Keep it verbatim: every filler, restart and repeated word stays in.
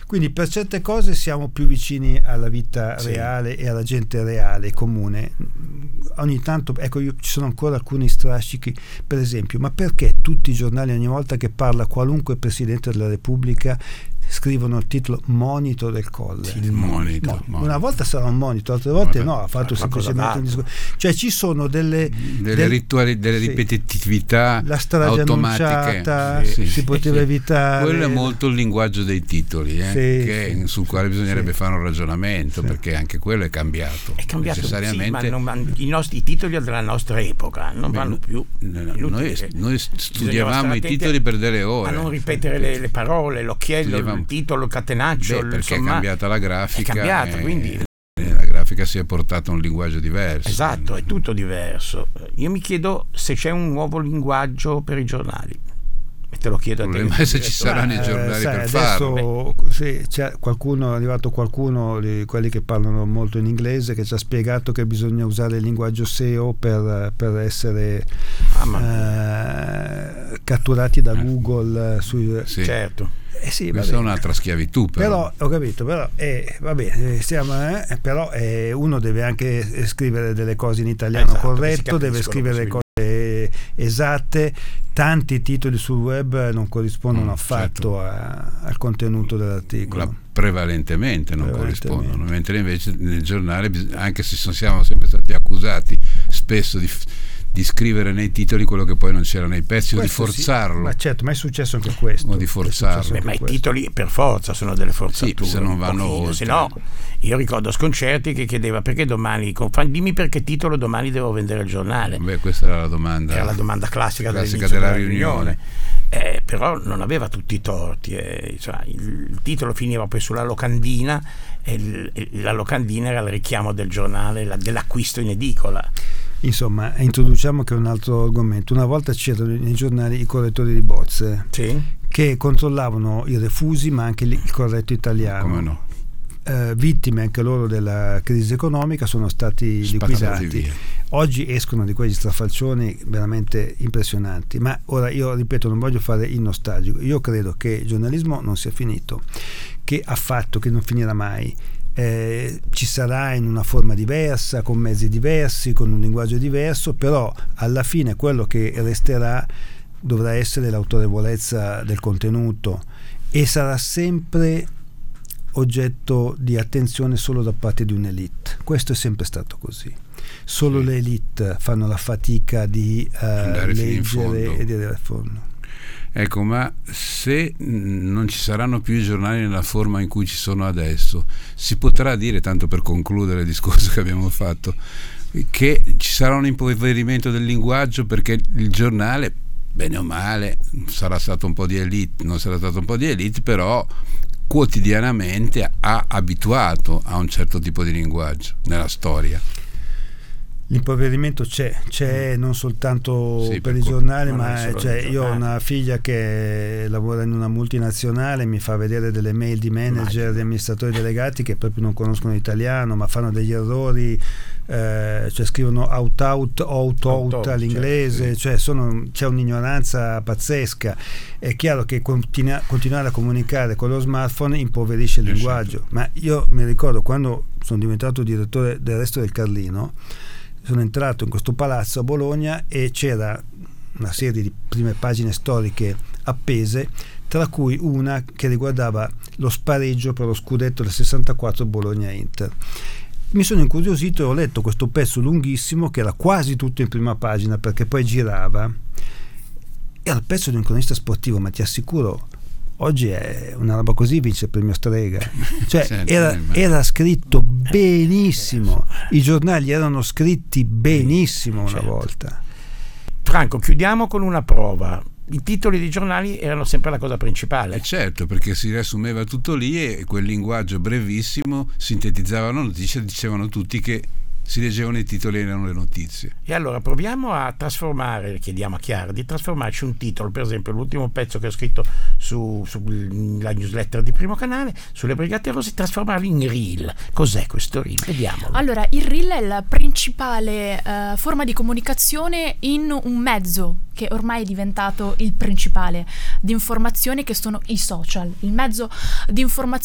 Quindi per certe cose siamo più vicini alla vita sì. reale e alla gente reale, comune. Ogni tanto, ecco, io, ci sono ancora alcuni strascichi, per esempio, ma perché tutti i giornali ogni volta che parla qualunque Presidente della Repubblica scrivono il titolo monito del Colle? Sì, il monito, Mon- monito. Una volta sarà un monito, altre volte Vabbè, no, ha fatto ma semplicemente un discorso. Cioè ci sono delle delle del- rituali, delle sì. ripetitività La strage automatiche. annunciata, Sì, si sì, poteva sì. evitare. Quello è molto il linguaggio dei titoli, eh, Sì, che, sì. sul quale bisognerebbe Sì. fare un ragionamento, Sì. perché anche quello è cambiato. È cambiato, necessariamente. sì, ma, non, ma i nostri i titoli della nostra epoca non Beh, vanno più. no, no, Inutile. noi, noi Bisognava studiavamo stare i attenti titoli per delle ore. a non ripetere le, le parole, l'occhiello, Studiavamo- il titolo, il catenaccio. Beh, perché insomma, è cambiata la grafica. È cambiata, e- quindi e la grafica si è portata a un linguaggio diverso. esatto, è tutto diverso. Io mi chiedo se c'è un nuovo linguaggio per i giornali. E te lo chiedo Il a te. problema è se ci saranno i Eh, giornali sai, per adesso, farlo. sì, c'è qualcuno, è arrivato qualcuno di quelli che parlano molto in inglese che ci ha spiegato che bisogna usare il linguaggio S E O per, per essere Ah, ma- eh, catturati da Eh. Google eh, sui, Sì. Certo. eh sì, Questa è vabbè. un'altra schiavitù, però. Però ho capito, però eh, va bene, stiamo, eh, però eh, uno deve anche scrivere delle cose in italiano Esatto, che si corretto, deve capiscono scrivere le cose esatte. Tanti titoli sul web non corrispondono Mm, affatto a- al contenuto dell'articolo. La- prevalentemente non Prevalentemente. corrispondono, mentre invece nel giornale, bis- anche se son- siamo sempre stati accusati spesso di, f- di scrivere nei titoli quello che poi non c'era nei pezzi, o di Questo sì, forzarlo. ma certo, ma è successo anche questo. O di È forzarlo. successo Beh, anche ma i questo. titoli per forza sono delle forzature. Sì, se non un vanno pochino, oltre. se no, io ricordo Sconcerti che chiedeva perché domani, con- fa- dimmi perché titolo domani devo vendere il giornale. Beh, questa era la domanda. Era la domanda classica, classica dall'inizio della della riunione. riunione. Eh, però non aveva tutti i torti, eh, cioè, il, il titolo finiva poi sulla locandina e il- e la locandina era il richiamo del giornale, la- dell'acquisto in edicola. Insomma, introduciamo che è un altro argomento. Una volta c'erano nei giornali i correttori di bozze Sì? che controllavano i refusi ma anche il corretto italiano. Come no? Eh, vittime anche loro della crisi economica, sono stati Spazzati liquidati. via. Oggi escono di quegli strafalcioni veramente impressionanti, ma ora io ripeto, non voglio fare il nostalgico, io credo che il giornalismo non sia finito, che ha fatto, che non finirà mai. Eh, ci sarà in una forma diversa, con mezzi diversi, con un linguaggio diverso, però alla fine quello che resterà dovrà essere l'autorevolezza del contenuto e sarà sempre oggetto di attenzione solo da parte di un'elite. Questo è sempre stato così. Solo Sì. le elite fanno la fatica di uh, Andare fino in leggere fondo. e di arrivare a fondo. Ecco, ma se mh, non ci saranno più i giornali nella forma in cui ci sono adesso, si potrà dire, tanto per concludere il discorso che abbiamo fatto, che ci sarà un impoverimento del linguaggio, perché il giornale, bene o male, sarà stato un po' di elite, non sarà stato un po' di elite, però quotidianamente ha abituato a un certo tipo di linguaggio nella storia. L'impoverimento c'è, c'è non soltanto Sì, per per i co- giornali, non è ma solo cioè, i io ho giornali. una figlia che lavora in una multinazionale, mi fa vedere delle mail di manager, di amministratori delegati che proprio non conoscono l'italiano, ma fanno degli errori, eh, cioè scrivono out out, out out, Out, all'inglese, certo, sì. cioè sono, c'è un'ignoranza pazzesca. È chiaro che continua, continuare a comunicare con lo smartphone impoverisce il Eh, linguaggio, ma io mi ricordo quando sono diventato direttore del Resto del Carlino, sono entrato in questo palazzo a Bologna e c'era una serie di prime pagine storiche appese, tra cui una che riguardava lo spareggio per lo scudetto del sessantaquattro Bologna-Inter. Mi sono incuriosito e ho letto questo pezzo lunghissimo che era quasi tutto in prima pagina, perché poi girava. Era il pezzo di un cronista sportivo, ma ti assicuro, oggi è una roba così, vince il premio Strega. Cioè Certo, era, ma- era scritto benissimo, i giornali erano scritti benissimo una Certo. volta. Franco, chiudiamo con una prova. I titoli dei giornali erano sempre la cosa principale. Eh certo, perché si riassumeva tutto lì e quel linguaggio brevissimo sintetizzava la notizia, dicevano tutti che si leggevano i titoli e erano le notizie. E allora proviamo a trasformare, chiediamo a Chiara di trasformarci un titolo, per esempio l'ultimo pezzo che ho scritto su, sulla newsletter di Primo Canale sulle Brigate Rosse, trasformarlo in reel. Cos'è questo reel? Vediamolo. Allora, il reel è la principale eh, forma di comunicazione in un mezzo che ormai è diventato il principale di informazione, che sono i social, il mezzo di informazione